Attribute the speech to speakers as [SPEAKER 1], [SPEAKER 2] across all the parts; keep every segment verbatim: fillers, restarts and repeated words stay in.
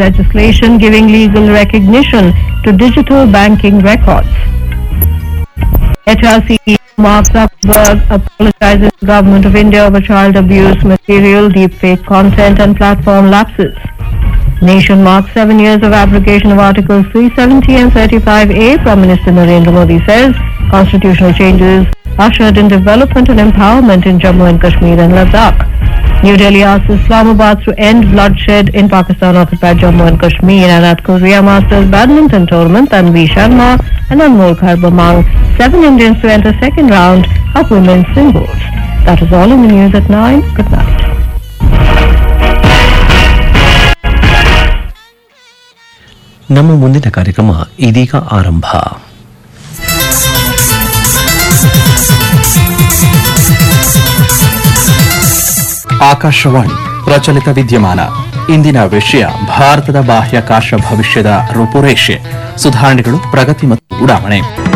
[SPEAKER 1] legislation giving legal recognition to digital banking records. Meta C E O Mark Zuckerberg apologizes to the Government of India over child abuse material, deepfake content and platform lapses. Nation marks seven years of abrogation of Articles three seventy and thirty-five A. Prime Minister Narendra Modi says constitutional changes ushered in development and empowerment in Jammu and Kashmir and Ladakh. New Delhi asks Islamabad to end bloodshed in Pakistan-occupied Jammu and Kashmir. And at Korea Masters Badminton Tournament, Tanvi Sharma and Anmol Kharb among seven Indians to enter second round of women's singles. That is all in the news at nine. Good night.
[SPEAKER 2] ನಮ್ಮ ಮುಂದಿನ ಕಾರ್ಯಕ್ರಮ ಇದೀಗ ಆರಂಭ.
[SPEAKER 3] ಆಕಾಶವಾಣಿ ಪ್ರಚಲಿತ ವಿದ್ಯಮಾನ. ಇಂದಿನ ವಿಷಯ ಭಾರತದ ಬಾಹ್ಯಾಕಾಶ ಭವಿಷ್ಯದ ರೂಪುರೇಷೆ, ಸುಧಾರಣೆಗಳು, ಪ್ರಗತಿ ಮತ್ತು ಉಡಾವಣೆ.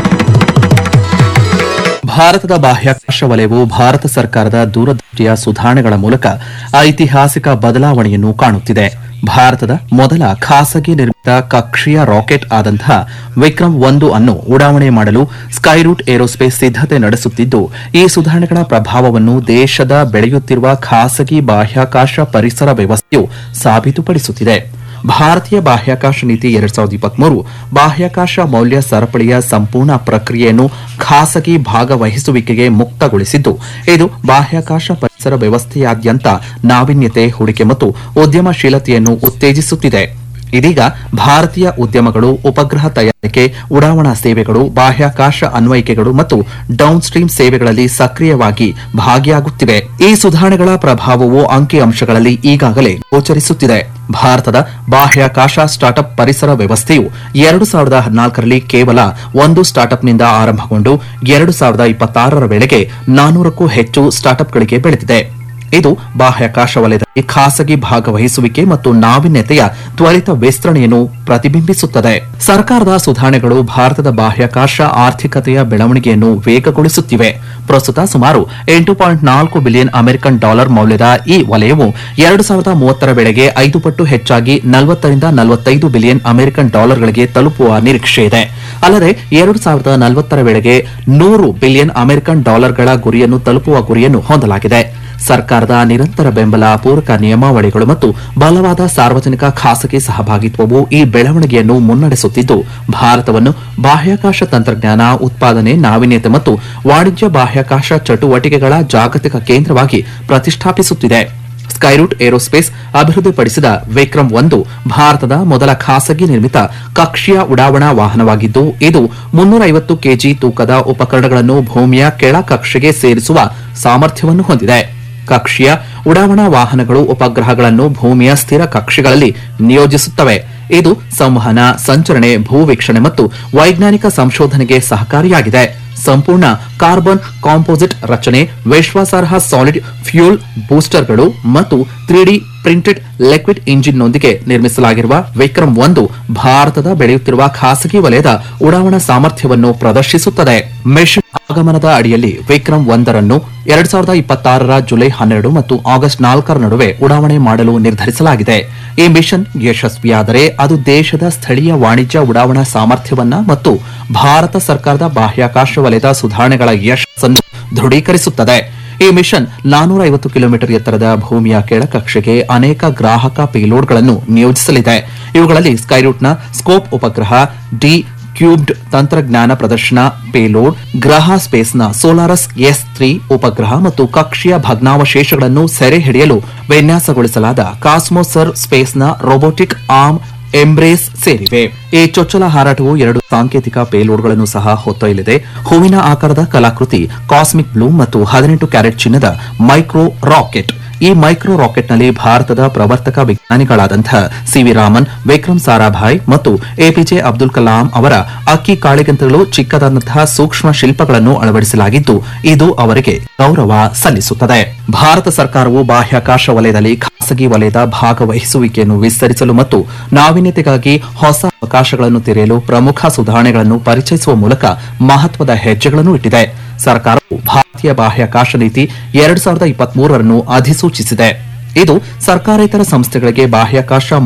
[SPEAKER 3] ಭಾರತದ ಬಾಹ್ಯಾಕಾಶ ವಲಯವು ಭಾರತ ಸರ್ಕಾರದ ದೂರದೃಷ್ಟಿಯ ಸುಧಾರಣೆಗಳ ಮೂಲಕ ಐತಿಹಾಸಿಕ ಬದಲಾವಣೆಯನ್ನು ಕಾಣುತ್ತಿದೆ. ಭಾರತದ ಮೊದಲ ಖಾಸಗಿ ನಿರ್ಮಿತ ಕಕ್ಷೀಯ ರಾಕೆಟ್ ಆದಂತಹ ವಿಕ್ರಮ್ ಒಂದು ಅನ್ನು ಉಡಾವಣೆ ಮಾಡಲು ಸ್ಕೈರೂಟ್ ಏರೋಸ್ಪೇಸ್ ಸಿದ್ದತೆ ನಡೆಸುತ್ತಿದ್ದು, ಈ ಸುಧಾರಣೆಗಳ ಪ್ರಭಾವವನ್ನು ದೇಶದ ಬೆಳೆಯುತ್ತಿರುವ ಖಾಸಗಿ ಬಾಹ್ಯಾಕಾಶ ಪರಿಸರ ವ್ಯವಸ್ಥೆಯು ಸಾಬೀತುಪಡಿಸುತ್ತಿದೆ. ಭಾರತೀಯ ಬಾಹ್ಯಾಕಾಶ ನೀತಿ ಎರಡ್ ಸಾವಿರದ ಇಪ್ಪತ್ಮೂರು ಬಾಹ್ಯಾಕಾಶ ಮೌಲ್ಯ ಸರಪಳಿಯ ಸಂಪೂರ್ಣ ಪ್ರಕ್ರಿಯೆಯನ್ನು ಖಾಸಗಿ ಭಾಗವಹಿಸುವಿಕೆಗೆ ಮುಕ್ತಗೊಳಿಸಿದ್ದು, ಇದು ಬಾಹ್ಯಾಕಾಶ ಪರಿಸರ ವ್ಯವಸ್ಥೆಯಾದ್ಯಂತ ನಾವೀನ್ಯತೆ, ಹೂಡಿಕೆ ಮತ್ತು ಉದ್ಯಮಶೀಲತೆಯನ್ನು ಉತ್ತೇಜಿಸುತ್ತಿದೆ. ಇದೀಗ ಭಾರತೀಯ ಉದ್ಯಮಗಳು ಉಪಗ್ರಹ ತಯಾರಿಕೆ, ಉಡಾವಣಾ ಸೇವೆಗಳು, ಬಾಹ್ಯಾಕಾಶ ಅನ್ವಯಿಕೆಗಳು ಮತ್ತು ಡೌನ್ ಸ್ಟ್ರೀಮ್ ಸೇವೆಗಳಲ್ಲಿ ಸಕ್ರಿಯವಾಗಿ ಭಾಗಿಯಾಗುತ್ತಿವೆ. ಈ ಸುಧಾರಣೆಗಳ ಪ್ರಭಾವವು ಅಂಕಿಅಂಶಗಳಲ್ಲಿ ಈಗಾಗಲೇ ಗೋಚರಿಸುತ್ತಿದೆ. ಭಾರತದ ಬಾಹ್ಯಾಕಾಶ ಸ್ಟಾರ್ಟ್ಅಪ್ ಪರಿಸರ ವ್ಯವಸ್ಥೆಯು ಎರಡು ಸಾವಿರದ ಹದಿನಾಲ್ಕರಲ್ಲಿ ಕೇವಲ ಒಂದು ಸ್ಟಾರ್ಟ್ಅಪ್ನಿಂದ ಆರಂಭಗೊಂಡು ಎರಡು ಸಾವಿರದ ಇಪ್ಪತ್ತಾರರ ವೇಳೆಗೆ ನಾನ್ನೂರಕ್ಕೂ ಹೆಚ್ಚು ಸ್ಟಾರ್ಟ್ಅಪ್ಗಳಿಗೆ ಬೆಳೆದಿದೆ. ಇದು ಬಾಹ್ಯಾಕಾಶ ವಲಯದಲ್ಲಿ ಖಾಸಗಿ ಭಾಗವಹಿಸುವಿಕೆ ಮತ್ತು ನಾವೀನ್ಯತೆಯ ತ್ವರಿತ ವಿಸ್ತರಣೆಯನ್ನು ಪ್ರತಿಬಿಂಬಿಸುತ್ತದೆ. ಸರ್ಕಾರದ ಸುಧಾರಣೆಗಳು ಭಾರತದ ಬಾಹ್ಯಾಕಾಶ ಆರ್ಥಿಕತೆಯ ಬೆಳವಣಿಗೆಯನ್ನು ವೇಗಗೊಳಿಸುತ್ತಿವೆ. ಪ್ರಸ್ತುತ ಸುಮಾರು ಎಂಟು ಪಾಯಿಂಟ್ ನಾಲ್ಕು ಬಿಲಿಯನ್ ಅಮೆರಿಕನ್ ಡಾಲರ್ ಮೌಲ್ಯದ ಈ ವಲಯವು ಎರಡು ಸಾವಿರದ ಮೂವತ್ತರ ವೇಳೆಗೆ ಐದು ಪಟ್ಟು ಹೆಚ್ಚಾಗಿ ನಲವತ್ತರಿಂದ ನಲವತ್ತೈದು ಬಿಲಿಯನ್ ಅಮೆರಿಕನ್ ಡಾಲರ್ಗಳಿಗೆ ತಲುಪುವ ನಿರೀಕ್ಷೆಯಿದೆ. ಅಲ್ಲದೆ ಎರಡು ಸಾವಿರದ ನಲವತ್ತರ ವೇಳೆಗೆ ನೂರು ಬಿಲಿಯನ್ ಅಮೆರಿಕನ್ ಡಾಲರ್ಗಳ ಗುರಿಯನ್ನು ತಲುಪುವ ಗುರಿಯನ್ನು ಹೊಂದಲಾಗಿದೆ. ಸರ್ಕಾರದ ನಿರಂತರ ಬೆಂಬಲ, ಪೂರಕ ನಿಯಮಾವಳಿಗಳು ಮತ್ತು ಬಲವಾದ ಸಾರ್ವಜನಿಕ ಖಾಸಗಿ ಸಹಭಾಗಿತ್ವವು ಈ ಬೆಳವಣಿಗೆಯನ್ನು ಮುನ್ನಡೆಸುತ್ತಿದ್ದು, ಭಾರತವನ್ನು ಬಾಹ್ಯಾಕಾಶ ತಂತ್ರಜ್ಞಾನ, ಉತ್ಪಾದನೆ, ನಾವೀನ್ಯತೆ ಮತ್ತು ವಾಣಿಜ್ಯ ಬಾಹ್ಯಾಕಾಶ ಚಟುವಟಿಕೆಗಳ ಜಾಗತಿಕ ಕೇಂದ್ರವಾಗಿ ಪ್ರತಿಷ್ಠಾಪಿಸುತ್ತಿದೆ. ಸ್ಕೈರೂಟ್ ಏರೋಸ್ಪೇಸ್ ಅಭಿವೃದ್ಧಿಪಡಿಸಿದ ವಿಕ್ರಮ್ ಒಂದು ಭಾರತದ ಮೊದಲ ಖಾಸಗಿ ನಿರ್ಮಿತ ಕಕ್ಷೀಯ ಉಡಾವಣಾ ವಾಹನವಾಗಿದ್ದು, ಇದು ಮುನ್ನೂರ ಐವತ್ತು ಕೆಜಿ ತೂಕದ ಉಪಕರಣಗಳನ್ನು ಭೂಮಿಯ ಕೆಳ ಕಕ್ಷೆಗೆ ಸೇರಿಸುವ ಸಾಮರ್ಥ್ಯವನ್ನು ಹೊಂದಿದೆ. ಕಕ್ಷೀಯ ಉಡಾವಣಾ ವಾಹನಗಳು ಉಪಗ್ರಹಗಳನ್ನು ಭೂಮಿಯ ಸ್ಥಿರ ಕಕ್ಷೆಗಳಲ್ಲಿ ನಿಯೋಜಿಸುತ್ತವೆ. ಇದು ಸಂವಹನ, ಸಂಚರಣೆ, ಭೂವೀಕ್ಷಣೆ ಮತ್ತು ವೈಜ್ಞಾನಿಕ ಸಂಶೋಧನೆಗೆ ಸಹಕಾರಿಯಾಗಿದೆ. ಸಂಪೂರ್ಣ ಕಾರ್ಬನ್ ಕಾಂಪೋಸಿಟ್ ರಚನೆ, ವಿಶ್ವಾಸಾರ್ಹ ಸಾಲಿಡ್ ಫ್ಯೂಲ್ ಬೂಸ್ಟರ್ಗಳು ಮತ್ತು ತ್ರೀ ಡಿ ಪ್ರಿಂಟೆಡ್ ಲಿಕ್ವಿಡ್ ಇಂಜಿನ್ನೊಂದಿಗೆ ನಿರ್ಮಿಸಲಾಗಿರುವ ವಿಕ್ರಮ್ ಒಂದು ಭಾರತದ ಬೆಳೆಯುತ್ತಿರುವ ಖಾಸಗಿ ವಲಯದ ಉಡಾವಣಾ ಸಾಮರ್ಥ್ಯವನ್ನು ಪ್ರದರ್ಶಿಸುತ್ತದೆ. ಮಿಷನ್ ಆಗಮನದ ಅಡಿಯಲ್ಲಿ ವಿಕ್ರಮ್ ಒಂದರನ್ನು ಎರಡ್ ಸಾವಿರದ ಇಪ್ಪತ್ತಾರರ ಜುಲೈ ಹನ್ನೆರಡು ಮತ್ತು ಆಗಸ್ಟ್ ನಾಲ್ಕರ ನಡುವೆ ಉಡಾವಣೆ ಮಾಡಲು ನಿರ್ಧರಿಸಲಾಗಿದೆ. ಈ ಮಿಷನ್ ಯಶಸ್ವಿಯಾದರೆ ಅದು ದೇಶದ ಸ್ಥಳೀಯ ವಾಣಿಜ್ಯ ಉಡಾವಣಾ ಸಾಮರ್ಥ್ಯವನ್ನ ಮತ್ತು ಭಾರತ ಸರ್ಕಾರದ ಬಾಹ್ಯಾಕಾಶ ವಲಯದ ಸುಧಾರಣೆಗಳ ಯಶಸ್ಸನ್ನು ದೃಢೀಕರಿಸುತ್ತದೆ. ಈ ಮಿಷನ್ ನಾನೂರ ಐವತ್ತು ಕಿಲೋಮೀಟರ್ ಎತ್ತರದ ಭೂಮಿಯ ಕೆಳಕಕ್ಷೆಗೆ ಅನೇಕ ಗ್ರಾಹಕ ಪೇಲೋಡ್ಗಳನ್ನು ನಿಯೋಜಿಸಲಿದೆ. ಇವುಗಳಲ್ಲಿ ಸ್ಕೈರೂಟ್ನ ಸ್ಕೋಪ್ ಉಪಗ್ರಹ, ಡಿ ಕ್ಯೂಬ್ಡ್ ತಂತ್ರಜ್ಞಾನ ಪ್ರದರ್ಶನ ಪೇಲೋಡ್, ಗ್ರಹ ಸ್ಪೇಸ್ನ ಸೋಲಾರಸ್ ಎಸ್ ತ್ರೀ ಉಪಗ್ರಹ ಮತ್ತು ಕಕ್ಷೀಯ ಭಗ್ನಾವಶೇಷಗಳನ್ನು ಸೆರೆ ಹಿಡಿಯಲು ವಿನ್ಯಾಸಗೊಳಿಸಲಾದ ಕಾಸ್ಮೋಸರ್ ಸ್ಪೇಸ್ನ ರೋಬೋಟಿಕ್ ಆರ್ಮ್ ಎಂಬ್ರೇಸ್ ಸೇರಿವೆ. ಈ ಚೊಚ್ಚಲ ಹಾರಾಟವು ಎರಡು ಸಾಂಕೇತಿಕ ಪೇಲೋಡ್ಗಳನ್ನು ಸಹ ಹೊತ್ತೊಯ್ಯಲಿದೆ. ಹೂವಿನ ಆಕಾರದ ಕಲಾಕೃತಿ ಕಾಸ್ಮಿಕ್ ಬ್ಲೂಮ್ ಮತ್ತು ಹದಿನೆಂಟು ಕ್ಯಾರೆಟ್ ಚಿನ್ನದ ಮೈಕ್ರೋ ರಾಕೆಟ್. ಈ ಮೈಕ್ರೋ ರಾಕೆಟ್ನಲ್ಲಿ ಭಾರತದ ಪ್ರವರ್ತಕ ವಿಜ್ಞಾನಿಗಳಾದಂತಹ ಸಿವಿ ರಾಮನ್, ವಿಕ್ರಮ್ ಸಾರಾಭಾಯ್ ಮತ್ತು ಎಪಿಜೆ ಅಬ್ದುಲ್ ಕಲಾಂ ಅವರ ಅಕ್ಕಿ ಕಾಳಿಗಂತಗಳು ಚಿಕ್ಕದಾದಂತಹ ಸೂಕ್ಷ್ಮ ಶಿಲ್ಪಗಳನ್ನು ಅಳವಡಿಸಲಾಗಿದ್ದು, ಇದು ಅವರಿಗೆ ಗೌರವ ಸಲ್ಲಿಸುತ್ತದೆ. ಭಾರತ ಸರ್ಕಾರವು ಬಾಹ್ಯಾಕಾಶ ವಲಯದಲ್ಲಿ ಖಾಸಗಿ ವಲಯದ ಭಾಗವಹಿಸುವಿಕೆಯನ್ನು ವಿಸ್ತರಿಸಲು ಮತ್ತು ನಾವೀನ್ಯತೆಗಾಗಿ ಹೊಸ ಅವಕಾಶಗಳನ್ನು ತೆರೆಯಲು ಪ್ರಮುಖ ಸುಧಾರಣೆಗಳನ್ನು ಪರಿಚಯಿಸುವ ಮೂಲಕ ಮಹತ್ವದ ಹೆಜ್ಜೆಗಳನ್ನು ಇಟ್ಟಿದೆ. ಸರ್ಕಾರವು ಭಾರತೀಯ ಬಾಹ್ಯಾಕಾಶ ನೀತಿ ಎರಡ್ ಸಾವಿರದ ಇಪ್ಪತ್ಮೂರರನ್ನು ಅಧಿಸೂಚಿಸಿದೆ. ಇದು ಸರ್ಕಾರೇತರ ಸಂಸ್ಥೆಗಳಿಗೆ ಬಾಹ್ಯಾಕಾಶ